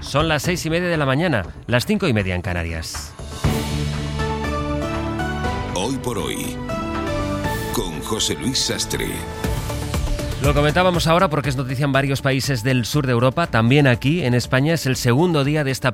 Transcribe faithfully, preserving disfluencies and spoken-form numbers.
Son las seis y media de la mañana, las cinco y media en Canarias. Hoy por hoy, con José Luis Sastre. Lo comentábamos ahora porque es noticia en varios países del sur de Europa. También aquí, en España, es el segundo día de esta